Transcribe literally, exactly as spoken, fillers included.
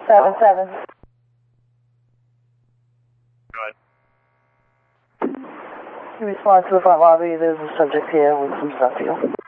seven seven. Go ahead. In response to the front lobby, there's a subject here with some stuff here.